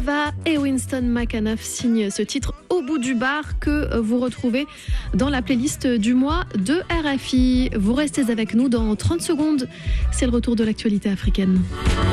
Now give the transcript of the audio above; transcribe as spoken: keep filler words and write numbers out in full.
Nova et Winston McAnuff signent ce titre Au bout du bar que vous retrouvez dans la playlist du mois de R F I. Vous restez avec nous dans trente secondes. C'est le retour de l'actualité africaine.